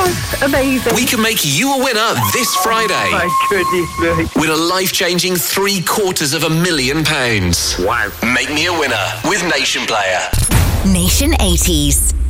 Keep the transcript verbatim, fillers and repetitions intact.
Oh, amazing. We can make you a winner this Friday. Oh, my goodness me. With a life-changing three quarters of a million pounds. Wow. Make me a winner with Nation Player. Nation eighties.